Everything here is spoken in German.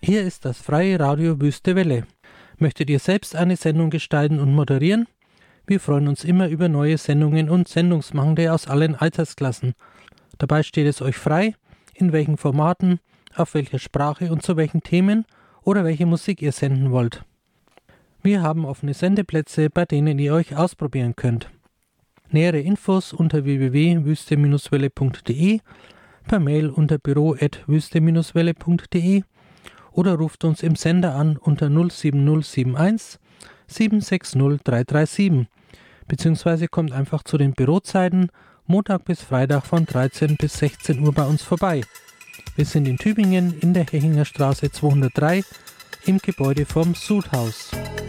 Hier ist das freie Radio Wüste Welle. Möchtet ihr selbst eine Sendung gestalten und moderieren? Wir freuen uns immer über neue Sendungen und Sendungsmachende aus allen Altersklassen. Dabei steht es euch frei, in welchen Formaten, auf welcher Sprache und zu welchen Themen oder welche Musik ihr senden wollt. Wir haben offene Sendeplätze, bei denen ihr euch ausprobieren könnt. Nähere Infos unter www.wüste-welle.de, per Mail unter büro@wüste-welle.de oder ruft uns im Sender an unter 07071 760 337, beziehungsweise kommt einfach zu den Bürozeiten Montag bis Freitag von 13 bis 16 Uhr bei uns vorbei. Wir sind in Tübingen in der Hechinger Straße 203 im Gebäude vom Sudhaus.